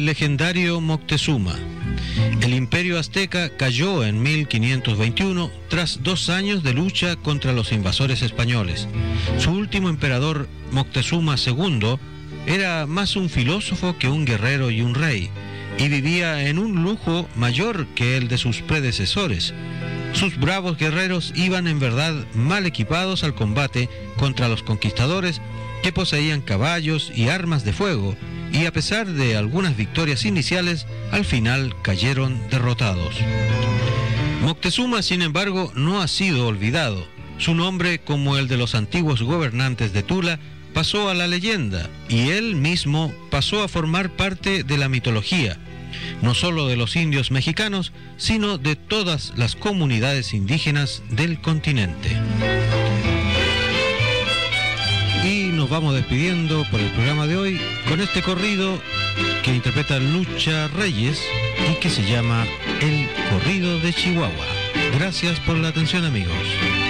legendario Moctezuma. El imperio azteca cayó en 1521 tras 2 años de lucha contra los invasores españoles. Su último emperador, Moctezuma II, era más un filósofo que un guerrero y un rey, y vivía en un lujo mayor que el de sus predecesores. Sus bravos guerreros iban en verdad mal equipados al combate contra los conquistadores, que poseían caballos y armas de fuego, y a pesar de algunas victorias iniciales, al final cayeron derrotados. Moctezuma, sin embargo, no ha sido olvidado. Su nombre, como el de los antiguos gobernantes de Tula, pasó a la leyenda, y él mismo pasó a formar parte de la mitología, no solo de los indios mexicanos, sino de todas las comunidades indígenas del continente. Y nos vamos despidiendo por el programa de hoy con este corrido que interpreta Lucha Reyes y que se llama El Corrido de Chihuahua. Gracias por la atención, amigos.